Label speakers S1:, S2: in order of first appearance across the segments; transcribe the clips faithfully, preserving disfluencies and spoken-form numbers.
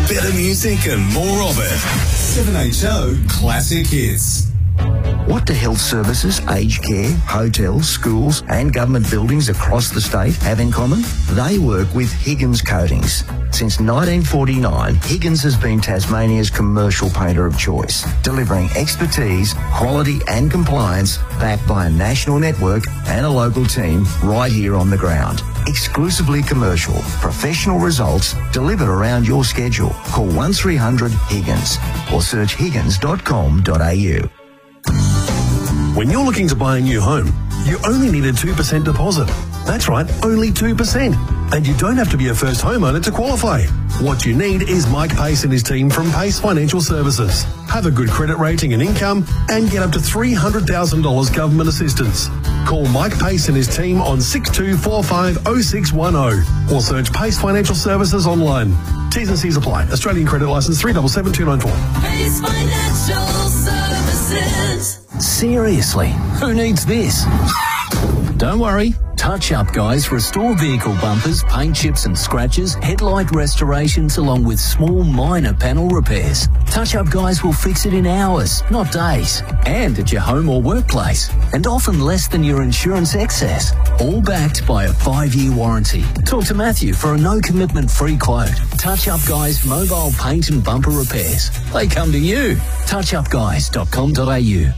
S1: better music and more of it. seven H O Classic Hits.
S2: What do health services, aged care, hotels, schools and government buildings across the state have in common? They work with Higgins Coatings. Since nineteen forty-nine, Higgins has been Tasmania's commercial painter of choice, delivering expertise, quality and compliance backed by a national network and a local team right here on the ground. Exclusively commercial, professional results delivered around your schedule. Call one three hundred Higgins or search higgins dot com dot a u.
S3: When you're looking to buy a new home, you only need a two percent deposit. That's right, only two percent. And you don't have to be a first homeowner to qualify. What you need is Mike Pace and his team from Pace Financial Services. Have a good credit rating and income and get up to three hundred thousand dollars government assistance. Call Mike Pace and his team on six two four five oh six one oh or search Pace Financial Services online. T's and C's apply. Australian credit licence three seven seven two nine four.
S4: Pace Financial Services.
S5: Seriously, who needs this? Don't worry. Touch Up Guys restore vehicle bumpers, paint chips and scratches, headlight restorations along with small minor panel repairs. Touch Up Guys will fix it in hours, not days, and at your home or workplace, and often less than your insurance excess, all backed by a five-year warranty. Talk to Matthew for a no-commitment free quote. Touch Up Guys mobile paint and bumper repairs. They come to you. touch up guys dot com dot a u.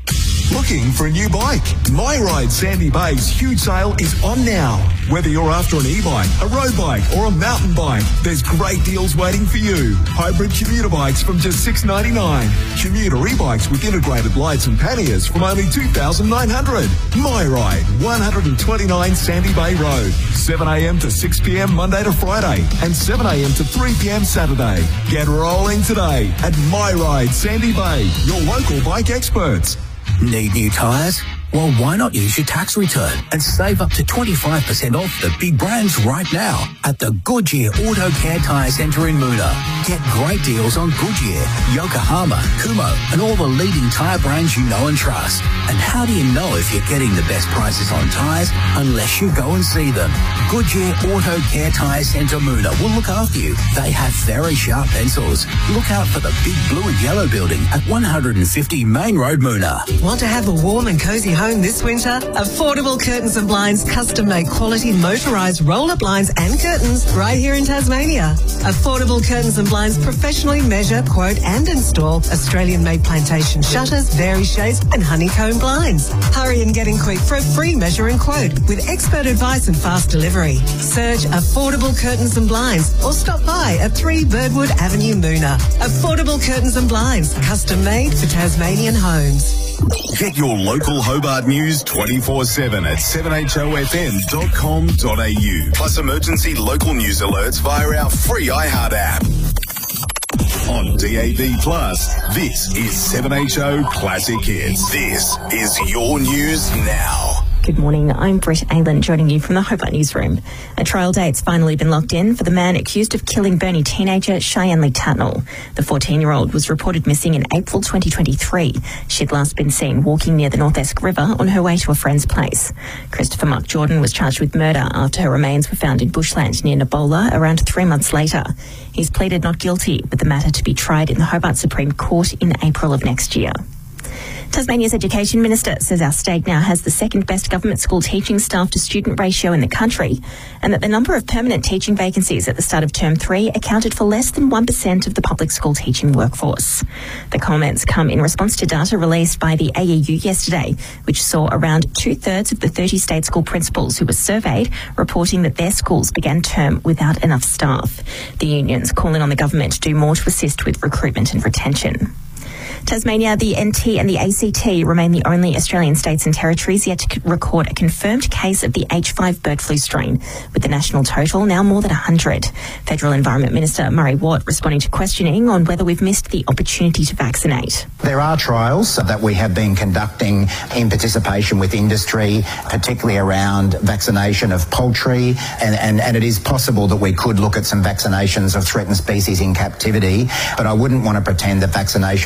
S1: Looking for a new bike? My Ride Sandy Bay's huge sale is on now. Whether you're after an e-bike, a road bike or a mountain bike, there's great deals waiting for you. Hybrid commuter bikes from just six dollars ninety-nine. Commuter e-bikes with integrated lights and panniers from only two thousand nine hundred dollars. My Ride, one twenty-nine Sandy Bay Road. seven a m to six p m Monday to Friday and seven a m to three p m Saturday. Get rolling today at My Ride Sandy Bay, your local bike experts.
S5: Need new tyres? Well, why not use your tax return and save up to twenty-five percent off the big brands right now at the Goodyear Auto Care Tyre Centre in Moona. Get great deals on Goodyear, Yokohama, Kumho and all the leading tyre brands you know and trust. And how do you know if you're getting the best prices on tyres unless you go and see them? Goodyear Auto Care Tyre Centre Moona will look after you. They have very sharp pencils. Look out for the big blue and yellow building at one fifty Main Road, Moona.
S6: Want to have a warm and cosy home this winter? Affordable Curtains and Blinds, custom-made quality motorised roller blinds and curtains right here in Tasmania. Affordable Curtains and Blinds professionally measure, quote and install Australian-made plantation shutters, vari shades and honeycomb blinds. Hurry and get in quick for a free measure and quote with expert advice and fast delivery. Search Affordable Curtains and Blinds or stop by at three Birdwood Avenue, Moona. Affordable Curtains and Blinds, custom-made for Tasmanian homes.
S1: Get your local Hobart news twenty-four seven at seven h o f m dot com dot a u. Plus emergency local news alerts via our free iHeart app. On D A B Plus, this is seven H O Classic Hits. This is your news now.
S7: Good morning, I'm Britt Aylan joining you from the Hobart Newsroom. A trial date's finally been locked in for the man accused of killing Burnie teenager Cheyenne Lee Tatnall. The fourteen-year-old was reported missing in April twenty twenty-three. She'd last been seen walking near the North Esk River on her way to a friend's place. Christopher Mark Jordan was charged with murder after her remains were found in bushland near Nabola around three months later. He's pleaded not guilty, with the matter to be tried in the Hobart Supreme Court in April of next year. Tasmania's Education Minister says our state now has the second best government school teaching staff to student ratio in the country, and that the number of permanent teaching vacancies at the start of term three accounted for less than one percent of the public school teaching workforce. The comments come in response to data released by the A E U yesterday, which saw around two-thirds of the thirty state school principals who were surveyed reporting that their schools began term without enough staff. The unions calling on the government to do more to assist with recruitment and retention. Tasmania, the N T and the A C T remain the only Australian states and territories yet to record a confirmed case of the H five bird flu strain, with the national total now more than one hundred. Federal Environment Minister Murray Watt responding to questioning on whether we've missed the opportunity to vaccinate.
S8: There are trials that we have been conducting in participation with industry, particularly around vaccination of poultry, and, and, and it is possible that we could look at some vaccinations of threatened species in captivity, but I wouldn't want to pretend that vaccination is a silver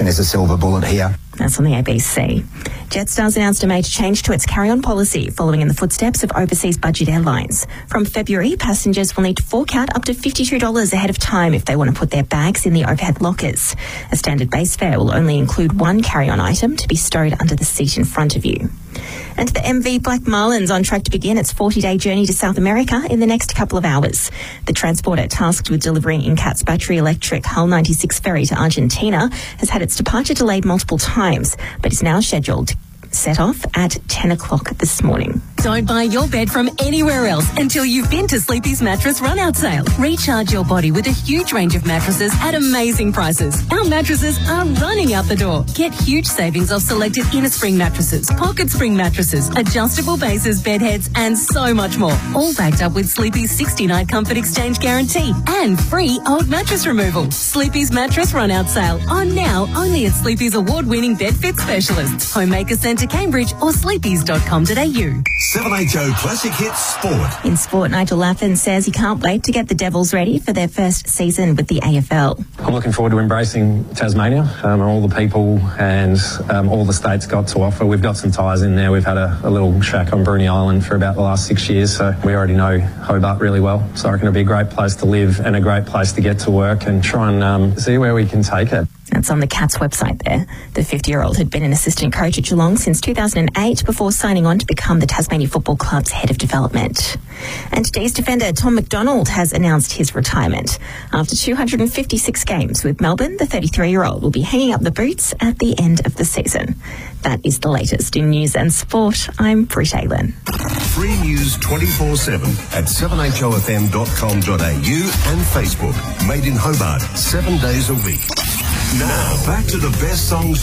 S8: silver bullet here.
S7: That's on the A B C. Jetstar's announced a major change to its carry-on policy, following in the footsteps of overseas budget airlines. From February, passengers will need to fork out up to fifty-two dollars ahead of time if they want to put their bags in the overhead lockers. A standard base fare will only include one carry-on item to be stowed under the seat in front of you. And the M V Black Marlin's on track to begin its forty-day journey to South America in the next couple of hours. The transporter tasked with delivering Incat's battery electric Hull ninety-six ferry to Argentina has had its departure delayed multiple times, but is now scheduled to set off at ten o'clock this morning.
S9: Don't buy your bed from anywhere else until you've been to Sleepy's Mattress Run-Out Sale. Recharge your body with a huge range of mattresses at amazing prices. Our mattresses are running out the door. Get huge savings off selected inner spring mattresses, pocket spring mattresses, adjustable bases, bed heads, and so much more. All backed up with Sleepy's sixty-night comfort exchange guarantee and free old mattress removal. Sleepy's Mattress Run-Out Sale on now only at Sleepy's award-winning bed fit specialists, Homemaker Centre Cambridge or sleepys dot com dot a u.
S1: seven H O Classic Hits Sport.
S7: In sport, Nigel Laffin says he can't wait to get the Devils ready for their first season with the A F L.
S10: I'm looking forward to embracing Tasmania um, and all the people and um, all the states got to offer. We've got some ties in there. We've had a, a little shack on Bruny Island for about the last six years, so we already know Hobart really well. So I reckon it'll be a great place to live and a great place to get to work and try and um, see where we can take it.
S7: That's on the Cats website there. The fifty-year-old had been an assistant coach at Geelong since two thousand eight before signing on to become the Tasmania Football Club's head of development. And today's defender Tom McDonald has announced his retirement. After two hundred fifty-six games with Melbourne, the thirty-three-year-old will be hanging up the boots at the end of the season. That is the latest in news and sport. I'm Britt Aylan.
S1: Free news twenty-four seven at seven h o f m dot com dot a u and Facebook. Made in Hobart, seven days a week. Now, back to the best songs